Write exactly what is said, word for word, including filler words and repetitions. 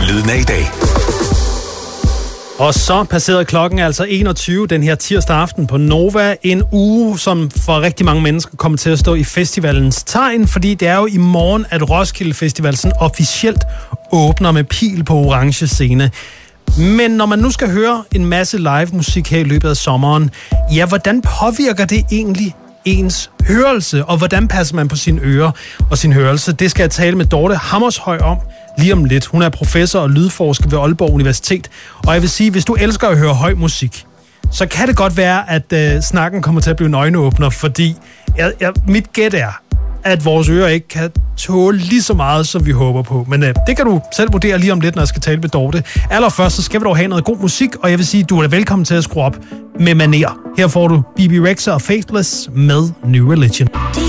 Lyden af i dag. Og så passerede klokken altså enogtyve den her tirsdag aften på Nova. En uge, som for rigtig mange mennesker kommer til at stå i festivalens tegn, fordi det er jo i morgen, at Roskilde Festival sådan officielt åbner med pil på orange scene. Men når man nu skal høre en masse live musik her i løbet af sommeren, ja, hvordan påvirker det egentlig ens hørelse, og hvordan passer man på sine ører og sin hørelse? Det skal jeg tale med Dorte Hammershøi om lige om lidt. Hun er professor og lydforsker ved Aalborg Universitet. Og jeg vil sige, hvis du elsker at høre høj musik, så kan det godt være, at øh, snakken kommer til at blive en øjenåbner, fordi jeg, jeg, mit gæt er, at vores ører ikke kan tåle lige så meget, som vi håber på. Men øh, det kan du selv vurdere lige om lidt, når jeg skal tale med Dorte. Allerførst, så skal vi dog have noget god musik, og jeg vil sige, du er velkommen til at skrue op med maner. Her får du B B Rexha og Faithless med New Religion.